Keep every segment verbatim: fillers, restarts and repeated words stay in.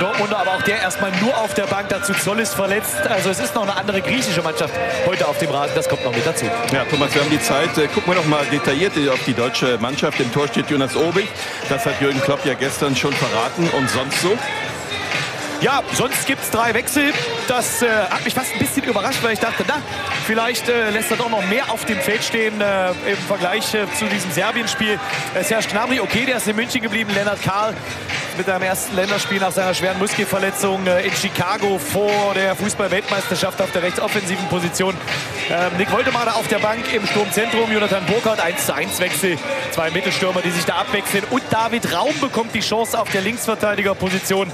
Dortmunder, aber auch der erstmal nur auf der Bank. Dazu Zoll ist verletzt. Also es ist noch eine andere griechische Mannschaft heute auf dem Rasen. Das kommt noch mit dazu. Ja, Thomas, wir haben die Zeit. Gucken wir noch mal detailliert auf die deutsche Mannschaft. Im Tor steht Jonas Obig. Das hat Jürgen Klopp ja gestern schon verraten. Und sonst so? Ja, sonst gibt es drei Wechsel. Das äh, hat mich fast ein bisschen überrascht, weil ich dachte, na, vielleicht äh, lässt er doch noch mehr auf dem Feld stehen äh, im Vergleich äh, zu diesem Serbien-Spiel. Äh, Serge Gnabry, okay, der ist in München geblieben. Lennart Kahl mit seinem ersten Länderspiel nach seiner schweren Muskelverletzung äh, in Chicago vor der Fußball-Weltmeisterschaft auf der rechtsoffensiven Position. Ähm, Nick Woltemade auf der Bank im Sturmzentrum. Jonathan Burkhardt, eins zu eins Wechsel. Zwei Mittelstürmer, die sich da abwechseln. Und David Raum bekommt die Chance auf der Linksverteidigerposition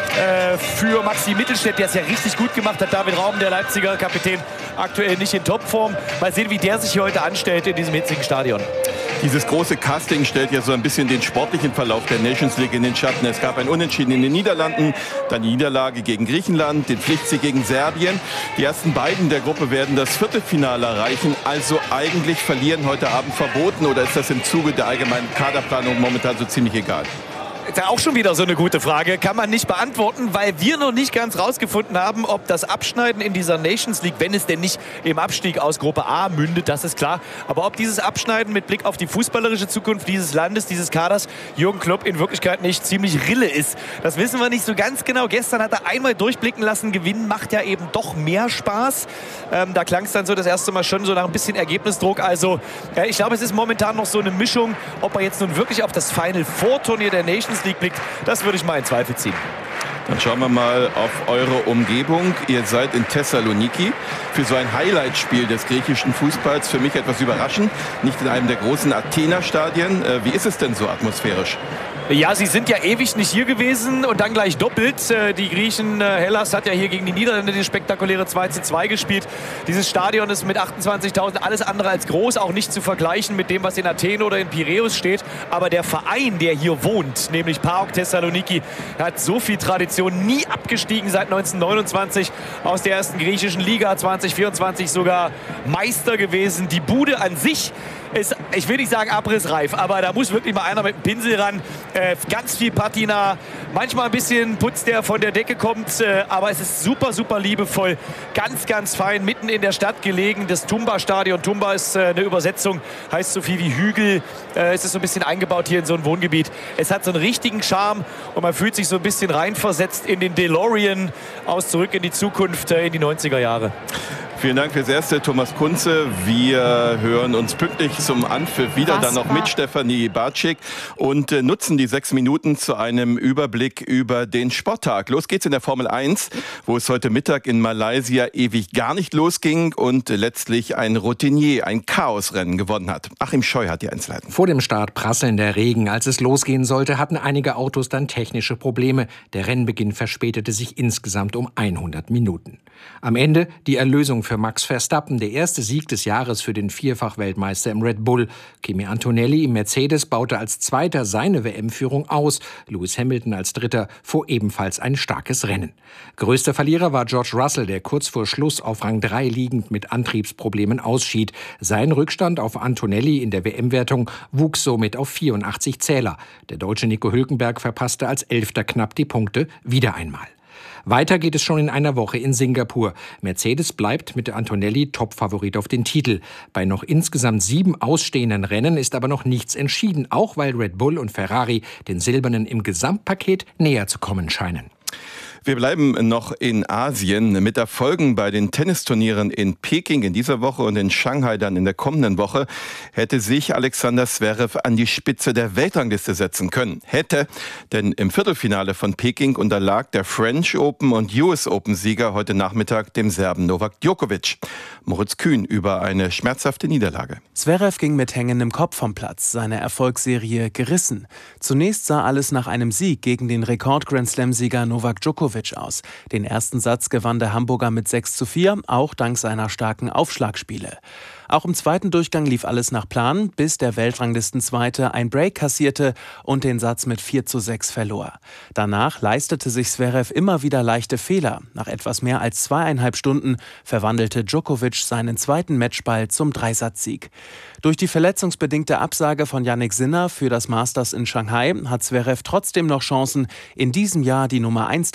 äh, für Maxi Mittelstädt, der es ja richtig gut gemacht hat. David Raum, der Leipziger Kapitän, aktuell nicht in Topform. Mal sehen, wie der sich hier heute anstellt in diesem hitzigen Stadion. Dieses große Casting stellt ja so ein bisschen den sportlichen Verlauf der Nations League in den Schatten. Es gab ein Unentschieden in den Niederlanden, dann die Niederlage gegen Griechenland, den Pflichtsieg gegen Serbien. Die ersten beiden der Gruppe werden das Viertelfinale erreichen. Also eigentlich verlieren heute Abend verboten, oder ist das im Zuge der allgemeinen Kaderplanung momentan so ziemlich egal? Ist ja auch schon wieder so eine gute Frage. Kann man nicht beantworten, weil wir noch nicht ganz rausgefunden haben, ob das Abschneiden in dieser Nations League, wenn es denn nicht im Abstieg aus Gruppe A mündet, das ist klar. Aber ob dieses Abschneiden mit Blick auf die fußballerische Zukunft dieses Landes, dieses Kaders, Jürgen Klopp in Wirklichkeit nicht ziemlich Rille ist, das wissen wir nicht so ganz genau. Gestern hat er einmal durchblicken lassen, Gewinnen macht ja eben doch mehr Spaß. Ähm, da klang es dann so das erste Mal schon so nach ein bisschen Ergebnisdruck. Also ja, ich glaube, es ist momentan noch so eine Mischung, ob er jetzt nun wirklich auf das Final Four Turnier der Nations League blickt, das würde ich mal in Zweifel ziehen. Dann schauen wir mal auf eure Umgebung. Ihr seid in Thessaloniki für so ein Highlight-Spiel des griechischen Fußballs. Für mich etwas überraschend. Nicht in einem der großen Athena-Stadien. Wie ist es denn so atmosphärisch? Ja, sie sind ja ewig nicht hier gewesen und dann gleich doppelt. Die Griechen, Hellas hat ja hier gegen die Niederländer die spektakuläre zwei zu zwei gespielt. Dieses Stadion ist mit achtundzwanzigtausend alles andere als groß, auch nicht zu vergleichen mit dem, was in Athen oder in Piräus steht. Aber der Verein, der hier wohnt, nämlich PAOK Thessaloniki, hat so viel Tradition, nie abgestiegen seit neunzehnhundertneunundzwanzig aus der ersten griechischen Liga, zwanzig vierundzwanzig sogar Meister gewesen. Die Bude an sich ist, ich will nicht sagen abrissreif, aber da muss wirklich mal einer mit dem Pinsel ran. Äh, ganz viel Patina, manchmal ein bisschen Putz, der von der Decke kommt, äh, aber es ist super, super liebevoll. Ganz, ganz fein, mitten in der Stadt gelegen. Das Tumba-Stadion, Tumba ist äh, eine Übersetzung, heißt so viel wie Hügel. Äh, es ist so ein bisschen eingebaut hier in so ein Wohngebiet. Es hat so einen richtigen Charme und man fühlt sich so ein bisschen reinversetzt in den DeLorean aus Zurück in die Zukunft, äh, in die neunziger Jahre. Vielen Dank fürs Erste, Thomas Kunze. Wir hören uns pünktlich zum Anpfiff wieder, dann noch mit Stefanie Bartschik und äh, nutzen die sechs Minuten zu einem Überblick über den Sporttag. Los geht's in der Formel eins, wo es heute Mittag in Malaysia ewig gar nicht losging und äh, letztlich ein Routinier ein Chaosrennen gewonnen hat. Achim Scheu hat die Einzelheiten. Vor dem Start prasselnder Regen. Als es losgehen sollte, hatten einige Autos dann technische Probleme. Der Rennbeginn verspätete sich insgesamt um hundert Minuten. Am Ende die Erlösung für Max Verstappen, der erste Sieg des Jahres für den Vierfach-Weltmeister im Red Bull. Kimi Antonelli im Mercedes baute als Zweiter seine W M-Führung aus. Lewis Hamilton als Dritter fuhr ebenfalls ein starkes Rennen. Größter Verlierer war George Russell, der kurz vor Schluss auf Rang drei liegend mit Antriebsproblemen ausschied. Sein Rückstand auf Antonelli in der W M-Wertung wuchs somit auf vierundachtzig Zähler. Der Deutsche Nico Hülkenberg verpasste als Elfter knapp die Punkte wieder einmal. Weiter geht es schon in einer Woche in Singapur. Mercedes bleibt mit der Antonelli Topfavorit auf den Titel. Bei noch insgesamt sieben ausstehenden Rennen ist aber noch nichts entschieden, auch weil Red Bull und Ferrari den Silbernen im Gesamtpaket näher zu kommen scheinen. Wir bleiben noch in Asien mit Erfolgen bei den Tennisturnieren in Peking in dieser Woche und in Shanghai dann in der kommenden Woche. Hätte sich Alexander Zverev an die Spitze der Weltrangliste setzen können. Hätte, denn im Viertelfinale von Peking unterlag der French Open und U S Open Sieger heute Nachmittag dem Serben Novak Djokovic. Moritz Kühn über eine schmerzhafte Niederlage. Zverev ging mit hängendem Kopf vom Platz, seine Erfolgsserie gerissen. Zunächst sah alles nach einem Sieg gegen den Rekord-Grand-Slam-Sieger Novak Djokovic aus. Den ersten Satz gewann der Hamburger mit sechs zu vier, auch dank seiner starken Aufschlagspiele. Auch im zweiten Durchgang lief alles nach Plan, bis der Weltranglistenzweite ein Break kassierte und den Satz mit vier zu sechs verlor. Danach leistete sich Zverev immer wieder leichte Fehler. Nach etwas mehr als zweieinhalb Stunden verwandelte Djokovic seinen zweiten Matchball zum Dreisatzsieg. Durch die verletzungsbedingte Absage von Jannik Sinner für das Masters in Shanghai hat Zverev trotzdem noch Chancen, in diesem Jahr die Nummer eins